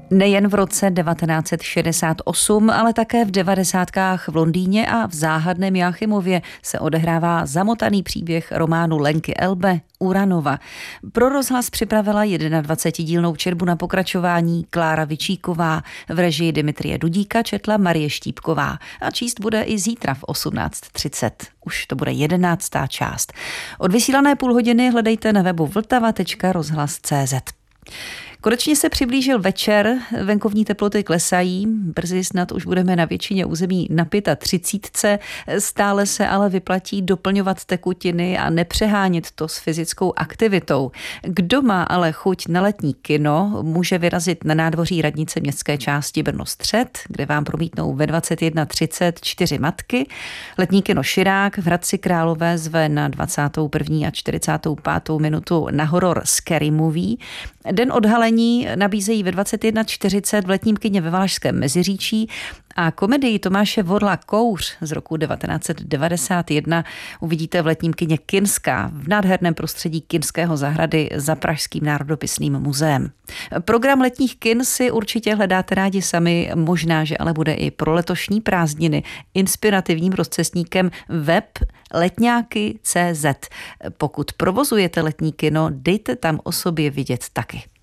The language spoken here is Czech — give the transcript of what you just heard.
Nejen v roce 1968, ale také v 90kách v Londýně a v záhadném Jáchymově se odehrává zamotaný příběh románu Lenky Elbe Uranova. Pro rozhlas připravila 21dílnou četbu na pokračování Klára Vičíková, v režii Dmitrie Dudíka četla Marie Štípková a číst bude i zítra v 18:30. Už to bude 11. část. Odvysílané půl hodiny hledejte na webu vltava.rozhlas.cz. Konečně se přiblížil večer, venkovní teploty klesají, brzy snad už budeme na většině území na 35, stále se ale vyplatí doplňovat tekutiny a nepřehánět to s fyzickou aktivitou. Kdo má ale chuť na letní kino, může vyrazit na nádvoří radnice městské části Brno-Střed, kde vám promítnou ve 21:30 4 matky. Letní kino Širák v Hradci Králové zve na 21. a 45. minutu na horor Scary Movie. Den odhalení nabízejí ve 21:40 v letním kině ve Valašském Meziříčí a komedii Tomáše Vorla Kouř z roku 1991 uvidíte v letním kině Kinská v nádherném prostředí Kinského zahrady za Pražským národopisným muzeem. Program letních kin si určitě hledáte rádi sami, možná, že ale bude i pro letošní prázdniny inspirativním rozcestníkem web letňáky.cz. Pokud provozujete letní kino, dejte tam o sobě vidět taky.